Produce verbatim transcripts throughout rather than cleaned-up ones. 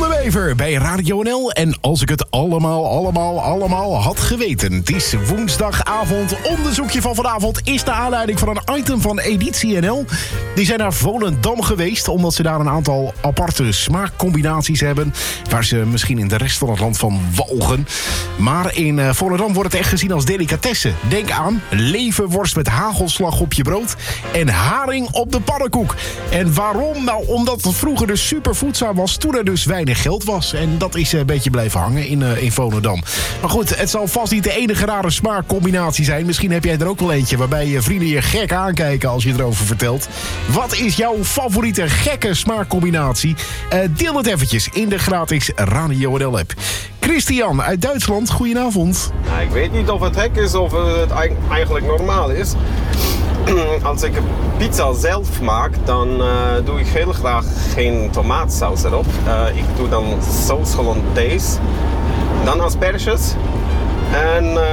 de Wever bij Radio N L. En als ik het allemaal, allemaal, allemaal had geweten. Het is woensdagavond. Onderzoekje van vanavond is de aanleiding van een item van Editie N L. Die zijn naar Volendam geweest, omdat ze daar een aantal aparte smaakcombinaties hebben, waar ze misschien in de rest van het land van walgen. Maar in uh, Volendam wordt het echt gezien als delicatesse. Denk aan leverworst met hagelslag op je brood en haring op de pannenkoek. En waarom? Nou, omdat het vroeger dus super voedzaam was, toen er dus weinig geld was. En dat is een beetje blijven hangen in, uh, in Volendam. Maar goed, het zal vast niet de enige rare smaakcombinatie zijn. Misschien heb jij er ook wel eentje waarbij je vrienden je gek aankijken als je erover vertelt. Wat is jouw favoriete gekke smaakcombinatie? Uh, deel het eventjes in de gratis Radio N L-app. Christian uit Duitsland, goedenavond. Ja, ik weet niet of het gek is of het eigenlijk normaal is. Als ik pizza zelf maak, dan uh, doe ik heel graag geen tomaatsaus erop. Uh, ik doe dan saus hollandaise, dan asperges en uh,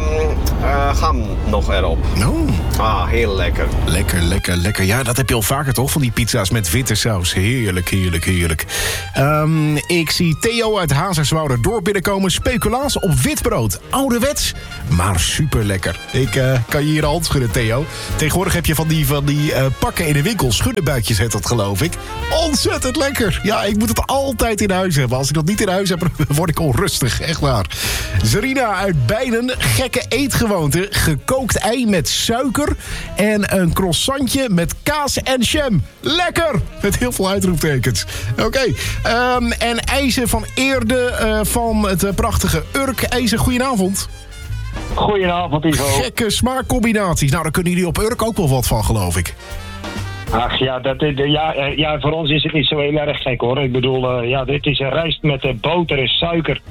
uh, ham nog erop. Oh. Ah, heel lekker. Lekker, lekker, lekker. Ja, dat heb je al vaker toch, van die pizza's met witte saus. Heerlijk, heerlijk, heerlijk. Um, ik zie Theo uit Hazerswoude-Dorp binnenkomen. Speculaas op witbrood. Ouderwets, maar super lekker. Ik uh, kan je hier de hand schudden, Theo. Tegenwoordig heb je van die, van die uh, pakken in de winkel. Schuddenbuikjes heet dat, geloof ik. Ontzettend lekker. Ja, ik moet het altijd in huis hebben. Als ik dat niet in huis heb, word ik onrustig. Echt waar. Zarina uit Bijnen. Gekke eetgewoonte. Gekookt ei met suiker en een croissantje met kaas en jam. Lekker! Met heel veel uitroeptekens. Oké. Okay. Um, en IJzer van Eerde uh, van het uh, prachtige Urk. IJzer, goedenavond. Goedenavond, Ivo. Gekke smaakcombinaties. Nou, daar kunnen jullie op Urk ook wel wat van, geloof ik. Ach ja, dat, ja, ja, voor ons is het niet zo heel erg gek, hoor. Ik bedoel, uh, ja, dit is een rijst met uh, boter en suiker.